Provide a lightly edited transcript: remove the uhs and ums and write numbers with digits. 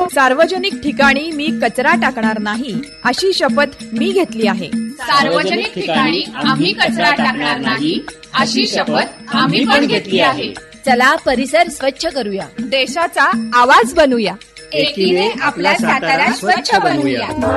सार्वजनिक ठिकाणी मी कचरा टाकणार नाही अशी शपथ मी घेतली आहे. सार्वजनिक ठिकाणी आम्ही कचरा टाकणार नाही अशी शपथ आम्ही पण घेतली आहे. चला परिसर स्वच्छ करूया, देशाचा आवाज बनूया, एकीने आपला सातारा स्वच्छ बनवूया.